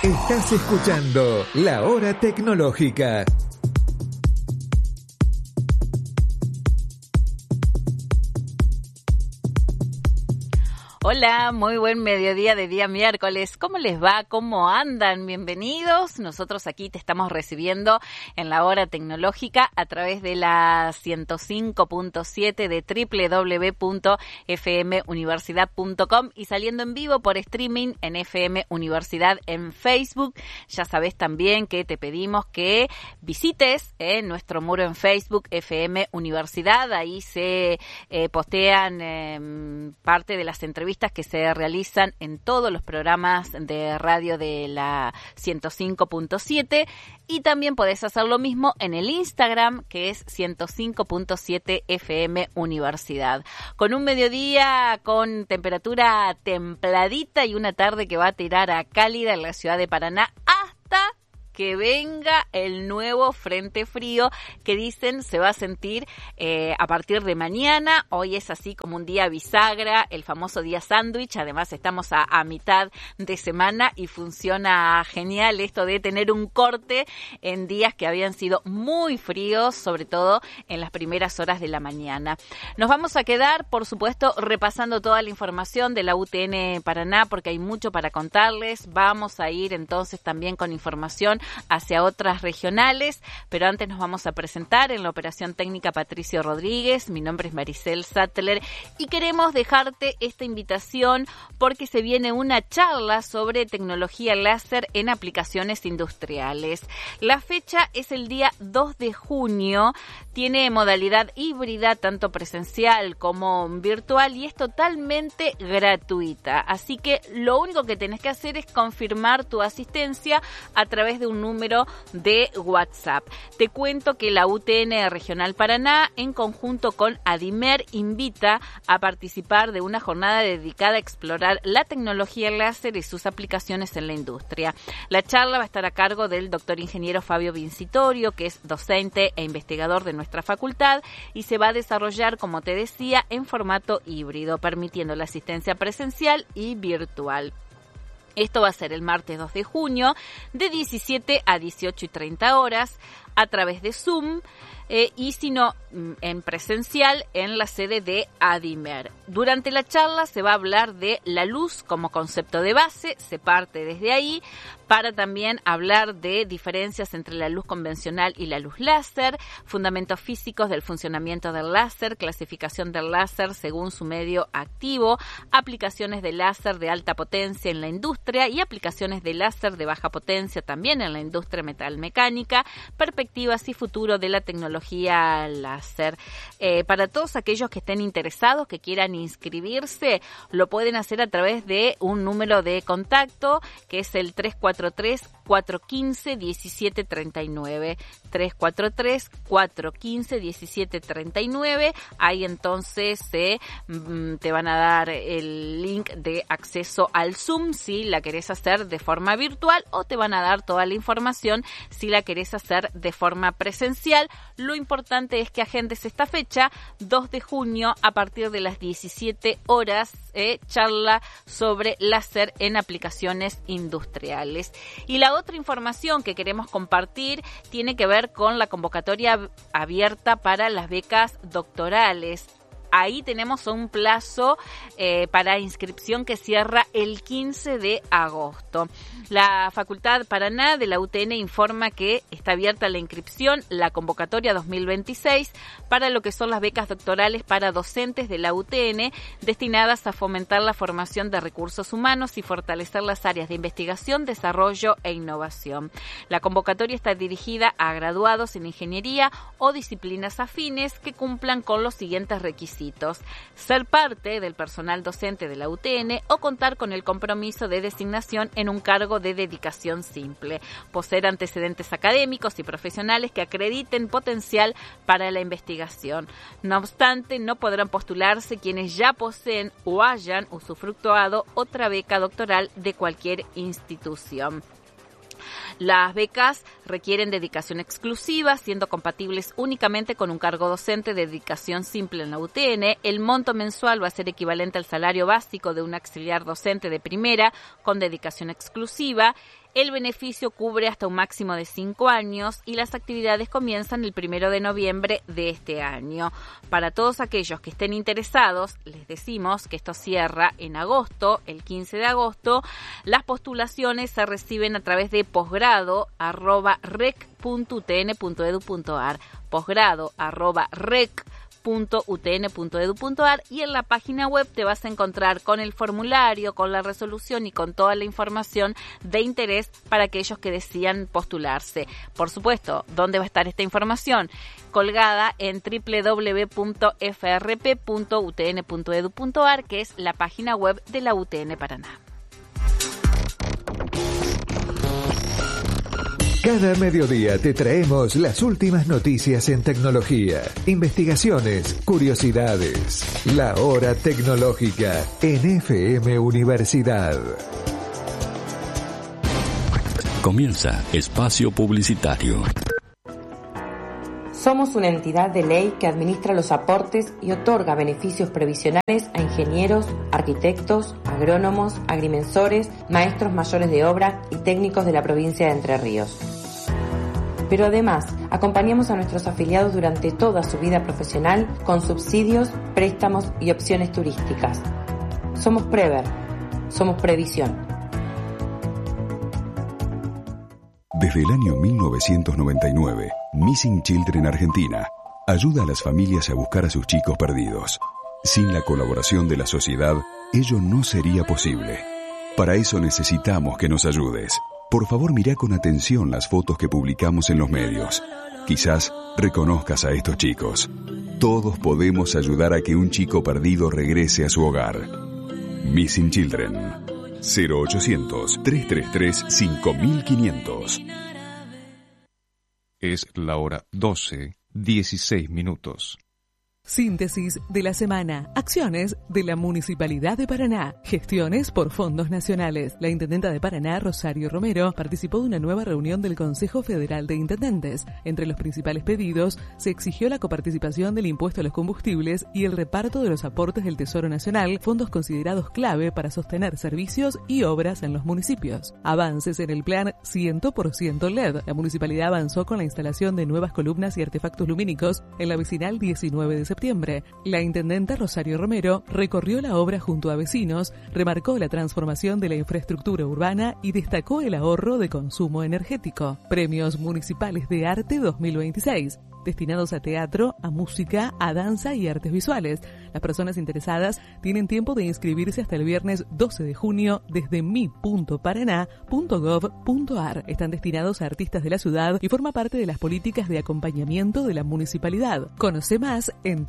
Estás escuchando La Hora Tecnológica. Hola, muy buen mediodía de día miércoles. ¿Cómo les va? ¿Cómo andan? Bienvenidos. Nosotros aquí te estamos recibiendo en la hora tecnológica a través de la 105.7 de www.fmuniversidad.com y saliendo en vivo por streaming en FM Universidad en Facebook. Ya sabes también que te pedimos que visites nuestro muro en Facebook FM Universidad. Ahí se postean parte de las entrevistas que se realizan en todos los programas de radio de la 105.7 y también podés hacer lo mismo en el Instagram, que es 105.7 FM Universidad. Con un mediodía con temperatura templadita y una tarde que va a tirar a cálida en la ciudad de Paraná hasta que venga el nuevo frente frío que dicen se va a sentir a partir de mañana. Hoy es así como un día bisagra, el famoso día sándwich. Además estamos a mitad de semana y funciona genial esto de tener un corte en días que habían sido muy fríos, sobre todo en las primeras horas de la mañana. Nos vamos a quedar, por supuesto, repasando toda la información de la UTN Paraná porque hay mucho para contarles. Vamos a ir entonces también con información hacia otras regionales, pero antes nos vamos a presentar en la operación técnica Patricio Rodríguez. Mi nombre es Maricel Sattler y queremos dejarte esta invitación porque se viene una charla sobre tecnología láser en aplicaciones industriales. La fecha es el día 2 de junio, tiene modalidad híbrida, tanto presencial como virtual, y es totalmente gratuita. Así que lo único que tenés que hacer es confirmar tu asistencia a través de un número de WhatsApp. Te cuento que la UTN Regional Paraná, en conjunto con Adimer, invita a participar de una jornada dedicada a explorar la tecnología láser y sus aplicaciones en la industria. La charla va a estar a cargo del doctor ingeniero Fabio Vincitorio, que es docente e investigador de nuestra facultad, y se va a desarrollar, como te decía, en formato híbrido, permitiendo la asistencia presencial y virtual. Esto va a ser el martes 2 de junio de 17 a 18:30 horas a través de Zoom y si no en presencial en la sede de Adimer. Durante la charla se va a hablar de la luz como concepto de base, se parte desde ahí para también hablar de diferencias entre la luz convencional y la luz láser, fundamentos físicos del funcionamiento del láser, clasificación del láser según su medio activo, aplicaciones de láser de alta potencia en la industria y aplicaciones de láser de baja potencia también en la industria metalmecánica, perspectivas y futuro de la tecnología láser. Para todos aquellos que estén interesados, que quieran inscribirse, lo pueden hacer a través de un número de contacto que es el 343-415-1739. 343-415-1739. Ahí entonces te van a dar el link de acceso al Zoom si la querés hacer de forma virtual, o te van a dar toda la información si la querés hacer de forma presencial. Lo importante es que agendes esta fecha, 2 de junio, a partir de las 17 horas, charla sobre láser en aplicaciones industriales. Y la otra información que queremos compartir tiene que ver con la convocatoria abierta para las becas doctorales. Ahí tenemos un plazo para inscripción que cierra el 15 de agosto. La Facultad Paraná de la UTN informa que está abierta la inscripción, la convocatoria 2026, para lo que son las becas doctorales para docentes de la UTN, destinadas a fomentar la formación de recursos humanos y fortalecer las áreas de investigación, desarrollo e innovación. La convocatoria está dirigida a graduados en ingeniería o disciplinas afines que cumplan con los siguientes requisitos: ser parte del personal docente de la UTN o contar con el compromiso de designación en un cargo de dedicación simple, poseer antecedentes académicos y profesionales que acrediten potencial para la investigación. No obstante, no podrán postularse quienes ya poseen o hayan usufructuado otra beca doctoral de cualquier institución. Las becas Requieren dedicación exclusiva, siendo compatibles únicamente con un cargo docente de dedicación simple en la UTN. El monto mensual va a ser equivalente al salario básico de un auxiliar docente de primera con dedicación exclusiva. El beneficio cubre hasta un máximo de 5 años y las actividades comienzan el 1 de noviembre de este año. Para todos aquellos que estén interesados, les decimos que esto cierra en agosto, el 15 de agosto. Las postulaciones se reciben a través de posgrado@rec.utn.edu.ar, posgrado@rec.utn.edu.ar, y en la página web te vas a encontrar con el formulario, con la resolución y con toda la información de interés para aquellos que decidan postularse. Por supuesto, ¿dónde va a estar esta información? Colgada en www.frp.utn.edu.ar, que es la página web de la UTN Paraná. Cada mediodía te traemos las últimas noticias en tecnología, investigaciones, curiosidades. La Hora Tecnológica en FM Universidad. Comienza Espacio Publicitario. Somos una entidad de ley que administra los aportes y otorga beneficios previsionales a ingenieros, arquitectos, agrónomos, agrimensores, maestros mayores de obra y técnicos de la provincia de Entre Ríos. Pero además, acompañamos a nuestros afiliados durante toda su vida profesional con subsidios, préstamos y opciones turísticas. Somos Prever, somos Previsión. Desde el año 1999, Missing Children Argentina ayuda a las familias a buscar a sus chicos perdidos. Sin la colaboración de la sociedad, ello no sería posible. Para eso necesitamos que nos ayudes. Por favor, mirá con atención las fotos que publicamos en los medios. Quizás reconozcas a estos chicos. Todos podemos ayudar a que un chico perdido regrese a su hogar. Missing Children. 0800-333-5500. Es la hora 12:16. Síntesis de la semana. Acciones de la Municipalidad de Paraná. Gestiones por fondos nacionales. La intendenta de Paraná, Rosario Romero, participó de una nueva reunión del Consejo Federal de Intendentes. Entre los principales pedidos, se exigió la coparticipación del impuesto a los combustibles y el reparto de los aportes del Tesoro Nacional, fondos considerados clave para sostener servicios y obras en los municipios. Avances en el plan 100% LED. La municipalidad avanzó con la instalación de nuevas columnas y artefactos lumínicos en la vecinal 19 de septiembre. La intendenta Rosario Romero recorrió la obra junto a vecinos, remarcó la transformación de la infraestructura urbana y destacó el ahorro de consumo energético. Premios Municipales de Arte 2026, destinados a teatro, a música, a danza y artes visuales. Las personas interesadas tienen tiempo de inscribirse hasta el viernes 12 de junio desde mi.paraná.gov.ar. Están destinados a artistas de la ciudad y forma parte de las políticas de acompañamiento de la municipalidad. Conoce más en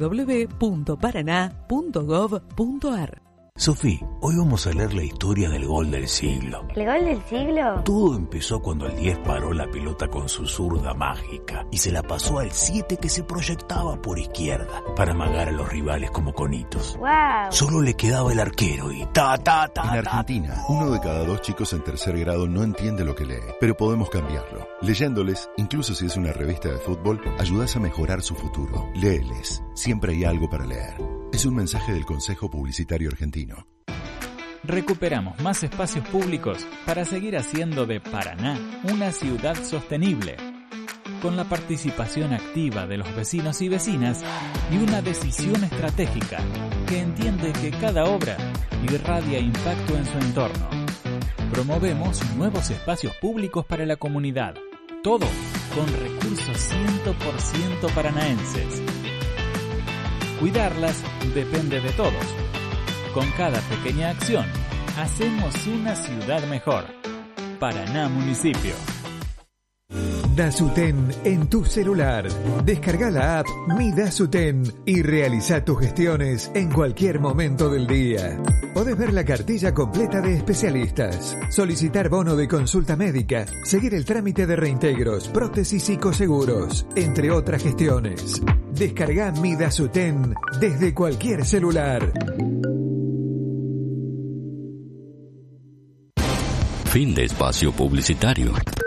www.paraná.gov.ar. Sofi, hoy vamos a leer la historia del gol del siglo. ¿El gol del siglo? Todo empezó cuando el 10 paró la pelota con su zurda mágica y se la pasó al 7 que se proyectaba por izquierda para amagar a los rivales como conitos. ¡Wow! Solo le quedaba el arquero y ta. En Argentina, 1 de cada 2 chicos en tercer grado no entiende lo que lee, pero podemos cambiarlo. Leyéndoles, incluso si es una revista de fútbol, ayudas a mejorar su futuro. Léeles, siempre hay algo para leer. Es un mensaje del Consejo Publicitario Argentino. Recuperamos más espacios públicos para seguir haciendo de Paraná una ciudad sostenible, con la participación activa de los vecinos y vecinas y una decisión estratégica que entiende que cada obra irradia impacto en su entorno. Promovemos nuevos espacios públicos para la comunidad, todo con recursos 100% paranaenses. Cuidarlas depende de todos. Con cada pequeña acción, hacemos una ciudad mejor. Paraná Municipio. Dasuten en tu celular. Descarga la app Mi Dasuten y realiza tus gestiones en cualquier momento del día. Podés ver la cartilla completa de especialistas, solicitar bono de consulta médica, seguir el trámite de reintegros, prótesis y coseguros, entre otras gestiones. Descarga Mi Dasuten desde cualquier celular. Fin de espacio publicitario.